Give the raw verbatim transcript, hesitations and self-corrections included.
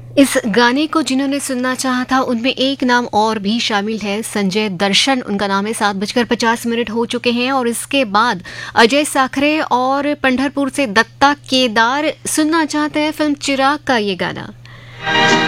इस गाने को जिन्होंने सुनना चाहा था उनमें एक नाम और भी शामिल है, संजय दर्शन उनका नाम है। सात बजकर पचास मिनट हो चुके हैं और इसके बाद अजय साखरे और पंढरपुर से दत्ता केदार सुनना चाहते हैं फिल्म चिराग का ये गाना।